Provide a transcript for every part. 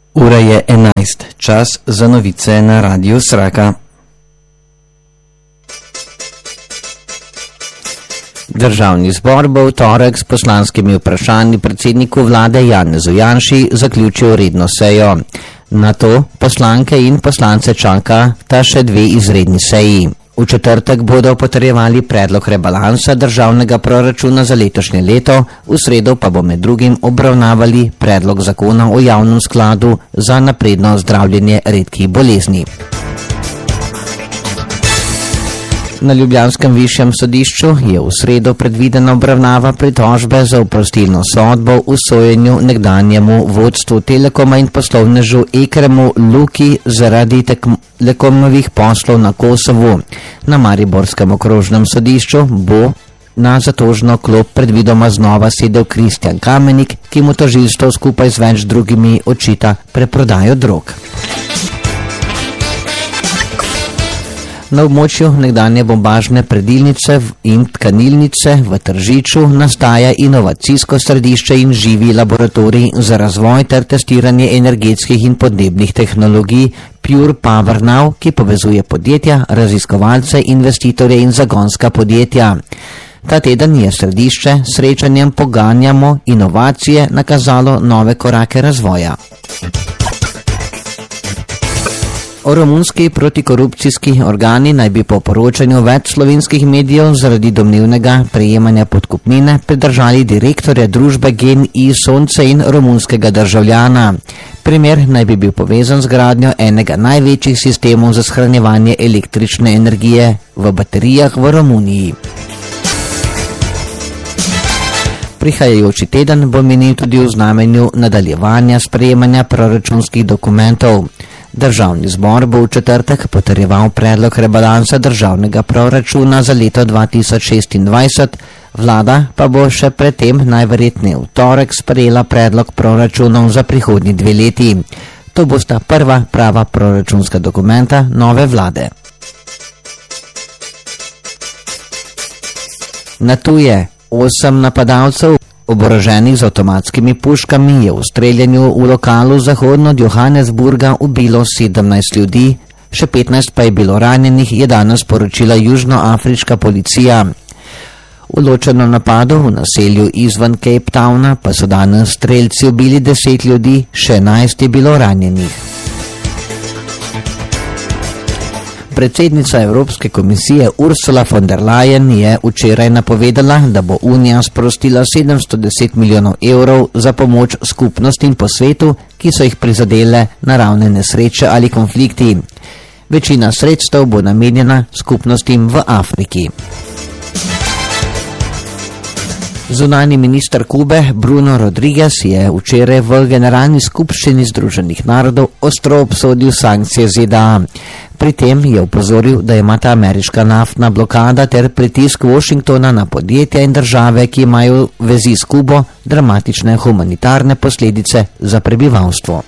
Ura je 11, čas za novice na Radiu Sraka. Državni zbor bo v torek s poslanskimi vprašanji predsedniku vlade Janezu Janši zaključil redno sejo. Na to poslanke in poslance čaka ta še dve izredni seji. V četrtek bodo potrjevali predlog rebalansa državnega proračuna za letošnje leto, v sredo pa bo med drugim obravnavali predlog zakona o javnem skladu za napredno zdravljenje redkih bolezni. Na ljubljanskem višjem sodišču je v sredo predvidena obravnava pritožbe za oprostilno sodbo v sojenju nekdanjemu vodstvu Telekoma in poslovnežu Ekremu Luki zaradi Telekomovih poslov na Kosovu. Na mariborskem okrožnem sodišču bo na zatožno klop predvidoma znova sedel Kristjan Kamenik, ki mu tožilstvo skupaj z več drugimi očita preprodajo drog. Na območju nekdanje bombažne predilnice in tkanilnice v Tržiču nastaja inovacijsko središče in živi laboratorij za razvoj ter testiranje energetskih in podnebnih tehnologij Pure Power Now, ki povezuje podjetja, raziskovalce, investitorje in zagonska podjetja. Ta teden je središče srečanjem Poganjamo inovacije nakazalo nove korake razvoja. Romunski protikorupcijski organi naj bi po poročanju več slovenskih medijev zaradi domnevnega prejemanja podkupnine pridržali direktorja družbe GEN-I Sonce in romunskega državljana. Primer naj bi bil povezan z gradnjo enega največjih sistemov za shranjevanje električne energije v baterijah v Romuniji. Prihajajoči teden bo minil tudi v znamenju nadaljevanja sprejemanja proračunskih dokumentov. Državni zbor bo v četrtek potrjeval predlog rebalansa državnega proračuna za leto 2026, vlada pa bo še predtem najverjetneje v torek sprejela predlog proračunov za prihodnji 2 leti. To bosta prva prava proračunska dokumenta nove vlade. Na tuje 8 napadalcev oboroženih z avtomatskimi puškami je v streljanju v lokalu zahodno od Johannesburga ubilo 17 ljudi, še 15 pa je bilo ranjenih, je danes sporočila južnoafriška policija. V ločenem napadu v naselju izven Cape Towna pa so danes strelci ubili 10 ljudi, še 11 je bilo ranjenih. Predsednica Evropske komisije Ursula von der Leyen je včeraj napovedala, da bo Unija sprostila 710 milijonov evrov za pomoč skupnostim po svetu, ki so jih prizadele naravne nesreče ali konflikti. Večina sredstev bo namenjena skupnostim v Afriki. Zunanji minister Kube Bruno Rodriguez je včeraj v Generalni skupščini Združenih narodov ostro obsodil sankcije ZDA. Pri tem je upozoril, da ima ta ameriška naftna blokada ter pritisk Washingtona na podjetja in države, ki imajo vezi s Kubo, dramatične humanitarne posledice za prebivalstvo.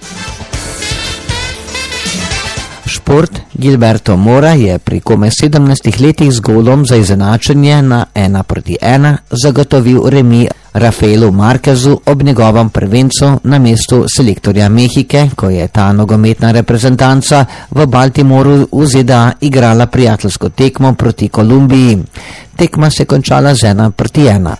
Šport. Gilberto Mora je pri komaj 17 letih z golom za izenačenje na 1-1 zagotovil remi Rafaelu Marquezu ob njegovem prvencu na mestu selektorja Mehike, ko je ta nogometna reprezentanca v Baltimoru v ZDA igrala prijateljsko tekmo proti Kolumbiji. Tekma se je končala z 1-1.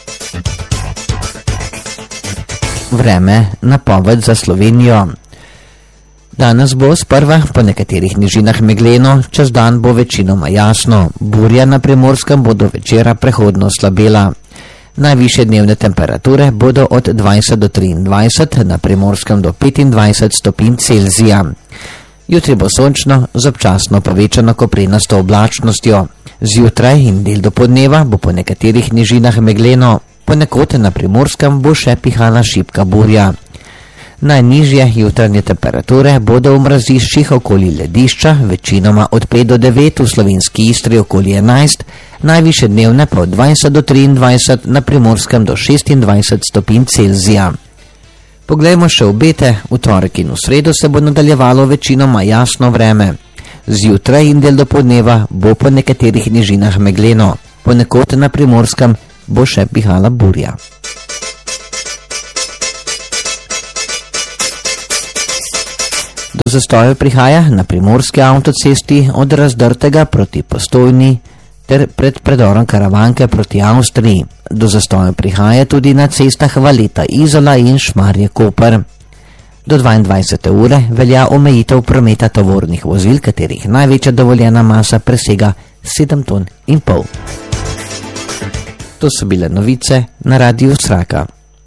Vreme, napoved za Slovenijo. Danes bo sprva po nekaterih nižinah megleno, čez dan bo večinoma jasno. Burja na Primorskem bo do večera prehodno slabela. Najvišje dnevne temperature bodo od 20 do 23, na Primorskem do 25 stopinj Celzija. Jutri bo sončno, z občasno povečano koprenasto oblačnostjo. Zjutraj in del dopoldneva bo po nekaterih nižinah megleno, ponekod na Primorskem bo še pihala šibka burja. Najnižje jutranje temperature bodo v mraziščih okoli ledišča, večinoma od 5 do 9, v slovenski Istri okoli 11, najviše dnevne pa od 20 do 23, na Primorskem do 26 stopinj Celzija. Poglejmo še obete. V torek in v sredo se bo nadaljevalo večinoma jasno vreme. Zjutraj in del dopoldneva bo po nekaterih nižinah megleno, ponekod na Primorskem bo še pihala burja. Zastoj prihaja na primorski avtocesti od Razdrtega proti Postojni ter pred predorom Karavanke proti Avstriji. Do zastoja prihaja tudi na cestah Valeta Izola in Šmarje Koper. Do 22. ure velja omejitev prometa tovornih vozil, katerih največja dovoljena masa presega 7,5 ton. To so bile novice na Radiu Sraka.